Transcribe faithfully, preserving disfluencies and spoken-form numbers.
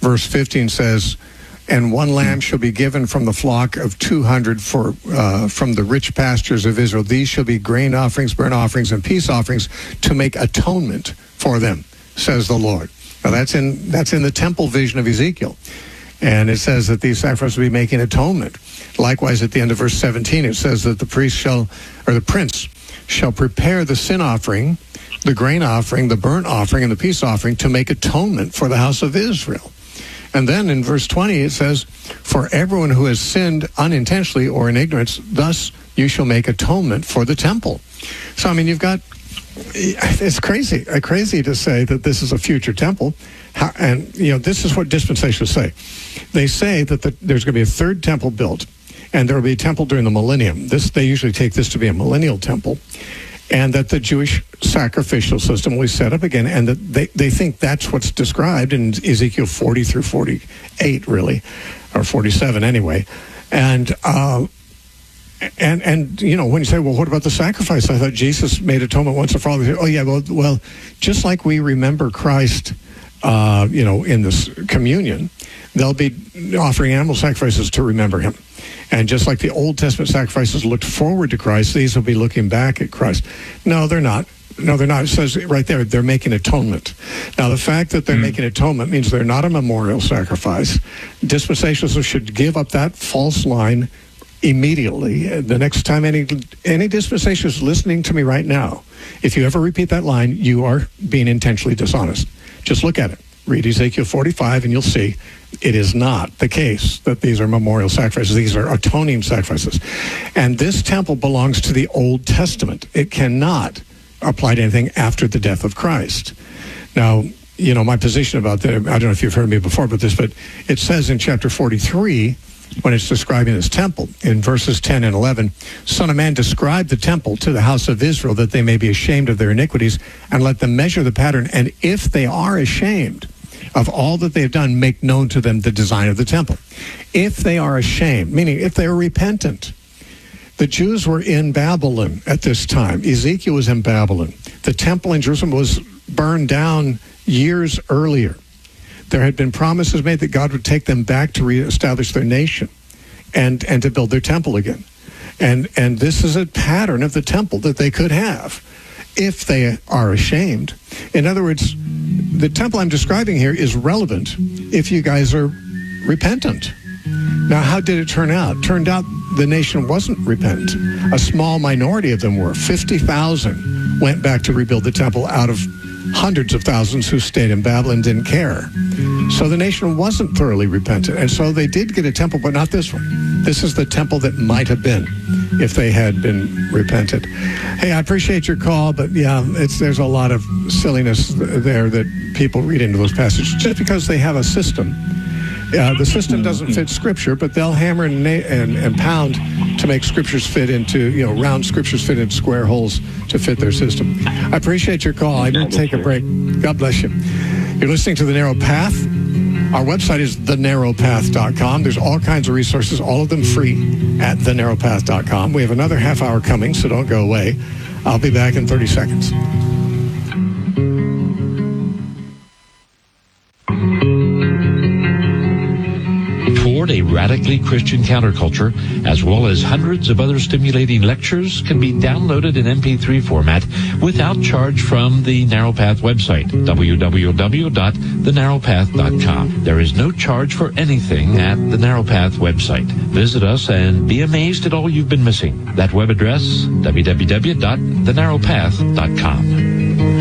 verse fifteen says, and one lamb shall be given from the flock of two hundred for uh, from the rich pastures of Israel. These shall be grain offerings, burnt offerings, and peace offerings to make atonement for them, says the Lord. Now that's in that's in the temple vision of Ezekiel. And it says that these sacrifices will be making atonement. Likewise, at the end of verse seventeen, it says that the priest shall, or the prince shall prepare the sin offering, the grain offering, the burnt offering, and the peace offering to make atonement for the house of Israel. And then in verse twenty, it says, for everyone who has sinned unintentionally or in ignorance, thus you shall make atonement for the temple. So, I mean, you've got, it's crazy, uh, crazy to say that this is a future temple. How, and, you know, this is what dispensationalists say. They say that the, there's going to be a third temple built, and there will be a temple during the millennium. This, they usually take this to be a millennial temple. And that the Jewish sacrificial system will be set up again, and that they, they think that's what's described in Ezekiel forty through forty-eight, really, or forty-seven anyway. And, uh, and, and you know, when you say, well, what about the sacrifice? I thought Jesus made atonement once and for all. Oh, yeah, well, well, just like we remember Christ, uh, you know, in this communion, they'll be offering animal sacrifices to remember him. And just like the Old Testament sacrifices looked forward to Christ, these will be looking back at Christ. No, they're not. No, they're not. It says right there, they're making atonement. Now, the fact that they're mm. making atonement means they're not a memorial sacrifice. Dispensationalists should give up that false line immediately. The next time any any dispensationalist is listening to me right now, if you ever repeat that line, you are being intentionally dishonest. Just look at it. Read Ezekiel forty-five, and you'll see it is not the case that these are memorial sacrifices. These are atoning sacrifices. And this temple belongs to the Old Testament. It cannot apply to anything after the death of Christ. Now, you know, my position about that, I don't know if you've heard me before about this, but it says in chapter forty-three, when it's describing this temple, in verses ten and eleven, Son of man, describe the temple to the house of Israel, that they may be ashamed of their iniquities, and let them measure the pattern. And if they are ashamed of all that they have done, make known to them the design of the temple. If they are ashamed, meaning if they are repentant. The Jews were in Babylon at this time. Ezekiel was in Babylon. The temple in Jerusalem was burned down years earlier. There had been promises made that God would take them back to reestablish their nation and, and to build their temple again. And, and this is a pattern of the temple that they could have if they are ashamed. In other words, the temple I'm describing here is relevant if you guys are repentant. Now, how did it turn out? It turned out the nation wasn't repentant. A small minority of them were. fifty thousand went back to rebuild the temple out of hundreds of thousands who stayed in Babylon and didn't care. So the nation wasn't thoroughly repentant. And so they did get a temple, but not this one. This is the temple that might have been if they had been repentant. Hey, I appreciate your call, but yeah, it's there's a lot of silliness there that people read into those passages just because they have a system. Uh, the system doesn't fit Scripture, but they'll hammer and, na- and, and pound to make Scriptures fit into, you know, round Scriptures fit into square holes to fit their system. I appreciate your call. I need to take a break. God bless you. You're listening to The Narrow Path. Our website is the narrow path dot com. There's all kinds of resources, all of them free at the narrow path dot com. We have another half hour coming, so don't go away. I'll be back in thirty seconds. Toward a radically Christian counterculture, as well as hundreds of other stimulating lectures, can be downloaded in M P three format without charge from the Narrow Path website, w w w dot the narrow path dot com. There is no charge for anything at the Narrow Path website. Visit us and be amazed at all you've been missing. That web address, w w w dot the narrow path dot com.